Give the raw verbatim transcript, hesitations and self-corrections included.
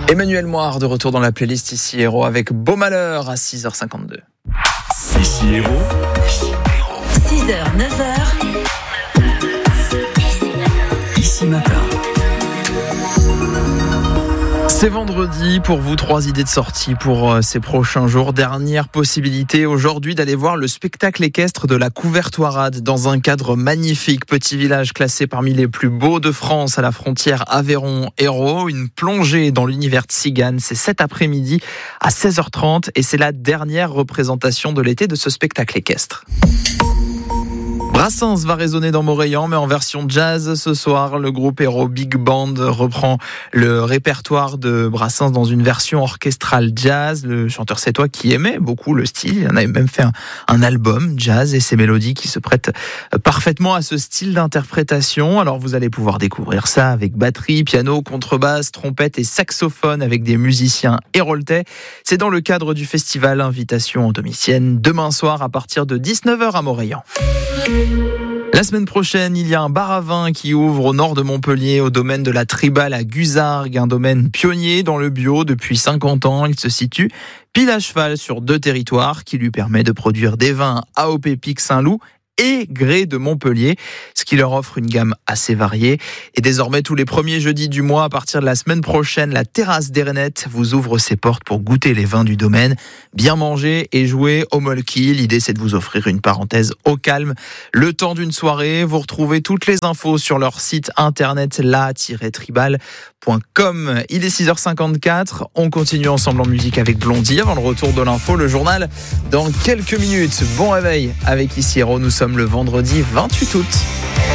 Emmanuel Moire de retour dans la playlist Ici Héros avec Beau Malheur à six heures cinquante-deux. Ici Héros. six heures, neuf heures. Ici Matin. C'est vendredi pour vous, trois idées de sortie pour euh, ces prochains jours. Dernière possibilité aujourd'hui d'aller voir le spectacle équestre de la Couvertoirade dans un cadre magnifique. Petit village classé parmi les plus beaux de France à la frontière Aveyron-Hérault. Une plongée dans l'univers de Cigane, c'est cet après-midi à seize heures trente et c'est la dernière représentation de l'été de ce spectacle équestre. Brassens va résonner dans Moreyans, mais en version jazz ce soir. Le groupe Hérault Big Band reprend le répertoire de Brassens dans une version orchestrale jazz. Le chanteur sétois qui aimait beaucoup le style, il en avait même fait un, un album jazz et ses mélodies qui se prêtent parfaitement à ce style d'interprétation. Alors vous allez pouvoir découvrir ça avec batterie, piano, contrebasse, trompette et saxophone avec des musiciens héraultais. C'est dans le cadre du festival Invitation Domitienne demain soir à partir de dix-neuf heures à Moreyans. La semaine prochaine, il y a un bar à vin qui ouvre au nord de Montpellier, au domaine de la Tribal à Guzargues, un domaine pionnier dans le bio depuis cinquante ans. Il se situe pile à cheval sur deux territoires qui lui permet de produire des vins A O P Pic Saint-Loup et Grès de Montpellier, ce qui leur offre une gamme assez variée. Et désormais, tous les premiers jeudis du mois, à partir de la semaine prochaine, la terrasse des Reinettes vous ouvre ses portes pour goûter les vins du domaine, bien manger et jouer au molki. L'idée, c'est de vous offrir une parenthèse au calme le temps d'une soirée. Vous retrouvez toutes les infos sur leur site internet la tiret tribal point com. Il est six heures cinquante-quatre. On continue ensemble en musique avec Blondie avant le retour de l'info, le journal dans quelques minutes. Bon réveil avec Ici Héros. Nous sommes le vendredi vingt-huit août.